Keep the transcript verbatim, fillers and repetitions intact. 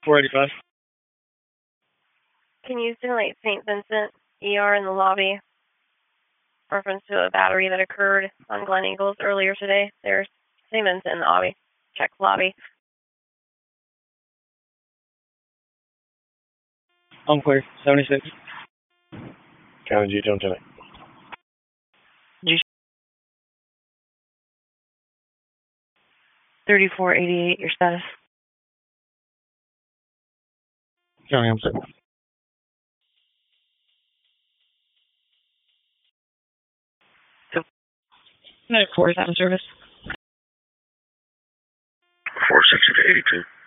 four eighty-five. Can you simulate Saint Vincent E R in the lobby? Reference to a battery that occurred on Glen Eagles earlier today. There's Saint Vincent in the lobby. Check the lobby. I'm clear. seventy-six. County G, don't tell it. G. thirty-four eighty-eight, your status. County, I'm sick. four seven service. four sixty to eighty-two.